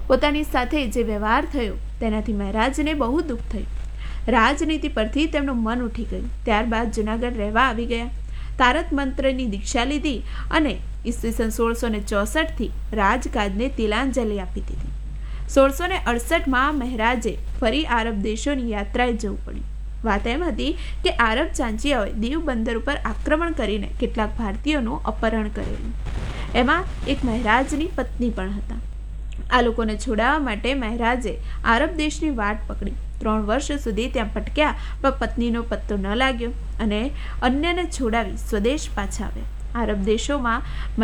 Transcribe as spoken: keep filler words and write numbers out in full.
પોતાની સાથે જે વ્યવહાર થયો તેનાથી મહારાજને બહુ દુઃખ થયું. રાજનીતિ પરથી તેમનું મન ઉઠી ગયું. ત્યારબાદ જૂનાગઢ રહેવા આવી ગયા. તારક મંત્રની દીક્ષા લીધી અને ઈસવીસન સોળસો ને ચોસઠથી રાજકાજને તિલાંજલિ આપી દીધી. સોળસો ને અડસઠમાં મહારાજે ફરી આરબ દેશોની યાત્રાએ જવું પડ્યું. વાત એમ હતી કે આરબ ચાંચિયાઓએ દીવ બંદર ઉપર આક્રમણ કરીને કેટલાક ભારતીયોનું અપહરણ કરેલું. એમાં એક મહારાજની પત્ની પણ હતા. આ લોકોને છોડાવવા માટે મહારાજે આરબ દેશની વાટ પકડી. ત્રણ વર્ષ સુધી ત્યાં ભટક્યા, પણ પત્નીનો પત્તો ન લાગ્યો અને અન્યને છોડાવી સ્વદેશ પાછા આવ્યા. આરબ દેશોમાં